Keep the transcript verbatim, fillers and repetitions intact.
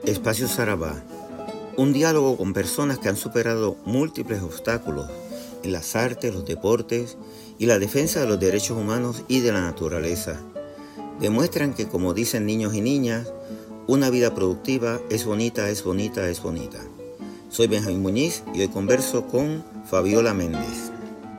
Espacio Sarabá, un diálogo con personas que han superado múltiples obstáculos en las artes, los deportes y la defensa de los derechos humanos y de la naturaleza. Demuestran que, como dicen niños y niñas, una vida productiva es bonita, es bonita, es bonita. Soy Benjamín Muñiz y hoy converso con Fabiola Méndez.